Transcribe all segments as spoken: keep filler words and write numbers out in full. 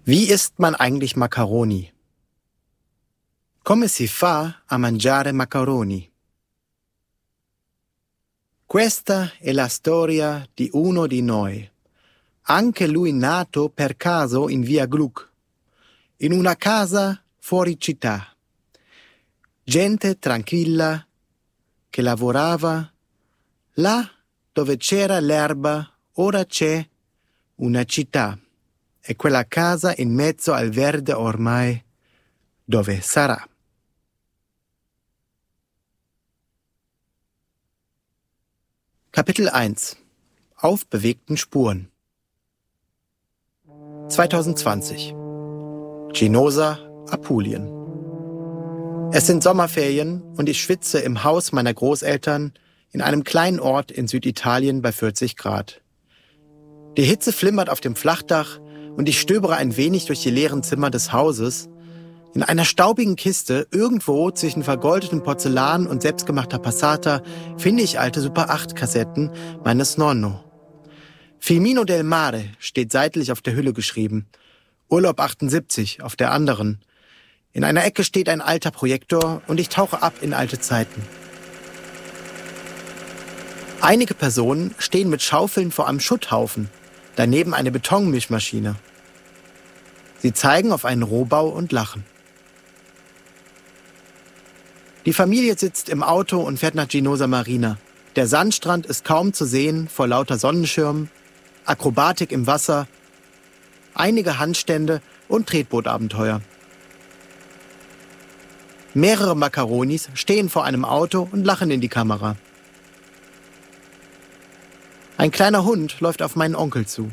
Wie isst man eigentlich Macaroni? Come si fa a mangiare macaroni? Questa è la storia di uno di noi, anche lui nato per caso in via Gluck, in una casa fuori città. Gente tranquilla che lavorava, là dove c'era l'erba, ora c'è una città, e quella casa in mezzo al verde ormai, dove sarà? Kapitel eins. Auf bewegten Spuren. zwanzig zwanzig. Ginosa, Apulien. Es sind Sommerferien und ich schwitze im Haus meiner Großeltern in einem kleinen Ort in Süditalien bei vierzig Grad. Die Hitze flimmert auf dem Flachdach und ich stöbere ein wenig durch die leeren Zimmer des Hauses. In einer staubigen Kiste, irgendwo zwischen vergoldetem Porzellan und selbstgemachter Passata, finde ich alte Super acht Kassetten meines Nonno. Filmino del Mare steht seitlich auf der Hülle geschrieben. Urlaub achtundsiebzig auf der anderen. In einer Ecke steht ein alter Projektor und ich tauche ab in alte Zeiten. Einige Personen stehen mit Schaufeln vor einem Schutthaufen, daneben eine Betonmischmaschine. Sie zeigen auf einen Rohbau und lachen. Die Familie sitzt im Auto und fährt nach Ginosa Marina. Der Sandstrand ist kaum zu sehen vor lauter Sonnenschirmen, Akrobatik im Wasser, einige Handstände und Tretbootabenteuer. Mehrere Macaronis stehen vor einem Auto und lachen in die Kamera. Ein kleiner Hund läuft auf meinen Onkel zu.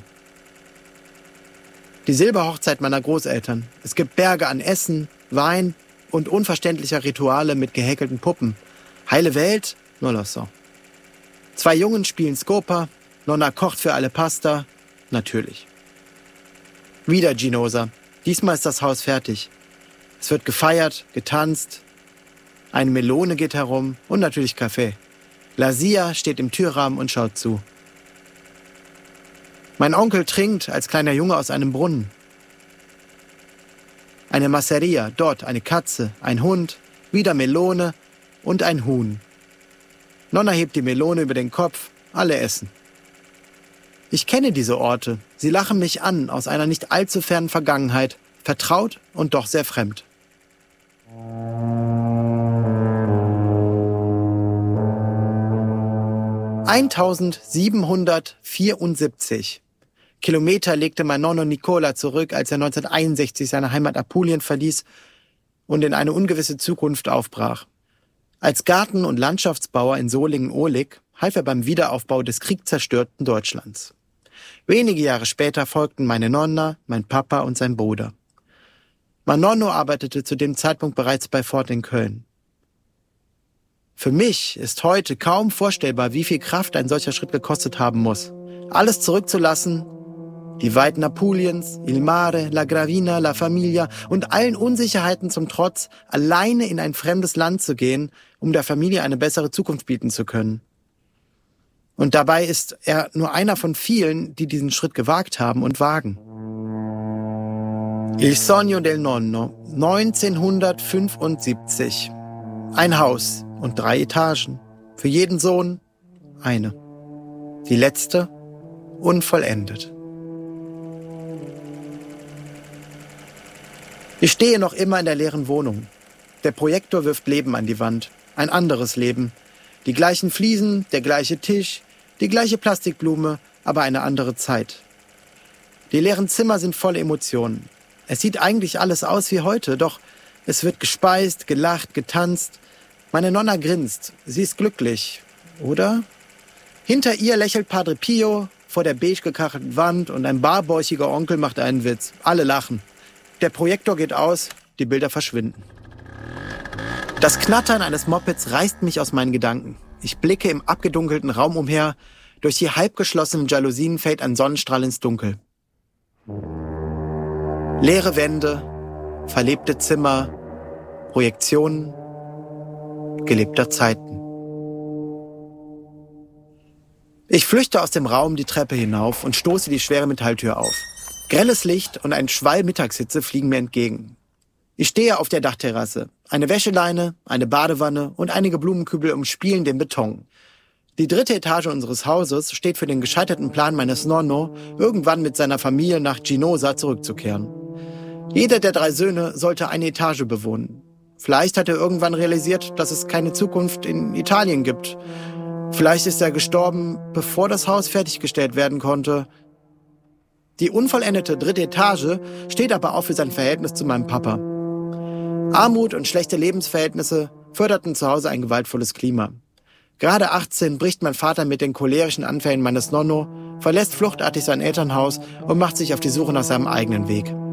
Die Silberhochzeit meiner Großeltern. Es gibt Berge an Essen, Wein und unverständlicher Rituale mit gehäkelten Puppen. Heile Welt, non lo so. Zwei Jungen spielen Scopa, Nonna kocht für alle Pasta, natürlich. Wieder Ginosa, diesmal ist das Haus fertig. Es wird gefeiert, getanzt, eine Melone geht herum und natürlich Kaffee. Lazia steht im Türrahmen und schaut zu. Mein Onkel trinkt als kleiner Junge aus einem Brunnen. Eine Masseria, dort eine Katze, ein Hund, wieder Melone und ein Huhn. Nonna hebt die Melone über den Kopf, alle essen. Ich kenne diese Orte, sie lachen mich an aus einer nicht allzu fernen Vergangenheit, vertraut und doch sehr fremd. eintausendsiebenhundertvierundsiebzig Kilometer legte mein Nonno Nicola zurück, als er neunzehnhunderteinundsechzig seine Heimat Apulien verließ und in eine ungewisse Zukunft aufbrach. Als Garten- und Landschaftsbauer in Solingen-Ohlig half er beim Wiederaufbau des kriegzerstörten Deutschlands. Wenige Jahre später folgten meine Nonna, mein Papa und sein Bruder. Mein Nonno arbeitete zu dem Zeitpunkt bereits bei Ford in Köln. Für mich ist heute kaum vorstellbar, wie viel Kraft ein solcher Schritt gekostet haben muss. Alles zurückzulassen, die Weiten Apuliens, Il Mare, La Gravina, La Famiglia und allen Unsicherheiten zum Trotz, alleine in ein fremdes Land zu gehen, um der Familie eine bessere Zukunft bieten zu können. Und dabei ist er nur einer von vielen, die diesen Schritt gewagt haben und wagen. Il Sogno del Nonno, neunzehnhundertfünfundsiebzig. Ein Haus und drei Etagen. Für jeden Sohn eine. Die letzte unvollendet. Ich stehe noch immer in der leeren Wohnung. Der Projektor wirft Leben an die Wand. Ein anderes Leben. Die gleichen Fliesen, der gleiche Tisch, die gleiche Plastikblume, aber eine andere Zeit. Die leeren Zimmer sind voll Emotionen. Es sieht eigentlich alles aus wie heute, doch es wird gespeist, gelacht, getanzt. Meine Nonna grinst. Sie ist glücklich, oder? Hinter ihr lächelt Padre Pio vor der beige gekachelten Wand und ein barbäuchiger Onkel macht einen Witz. Alle lachen. Der Projektor geht aus, die Bilder verschwinden. Das Knattern eines Mopeds reißt mich aus meinen Gedanken. Ich blicke im abgedunkelten Raum umher. Durch die halbgeschlossenen Jalousien fällt ein Sonnenstrahl ins Dunkel. Leere Wände, verlebte Zimmer, Projektionen gelebter Zeiten. Ich flüchte aus dem Raum die Treppe hinauf und stoße die schwere Metalltür auf. Grelles Licht und ein Schwall Mittagshitze fliegen mir entgegen. Ich stehe auf der Dachterrasse. Eine Wäscheleine, eine Badewanne und einige Blumenkübel umspielen den Beton. Die dritte Etage unseres Hauses steht für den gescheiterten Plan meines Nonno, irgendwann mit seiner Familie nach Ginosa zurückzukehren. Jeder der drei Söhne sollte eine Etage bewohnen. Vielleicht hat er irgendwann realisiert, dass es keine Zukunft in Italien gibt. Vielleicht ist er gestorben, bevor das Haus fertiggestellt werden konnte. Die unvollendete dritte Etage steht aber auch für sein Verhältnis zu meinem Papa. Armut und schlechte Lebensverhältnisse förderten zu Hause ein gewaltvolles Klima. Gerade achtzehn bricht mein Vater mit den cholerischen Anfällen meines Nonno, verlässt fluchtartig sein Elternhaus und macht sich auf die Suche nach seinem eigenen Weg.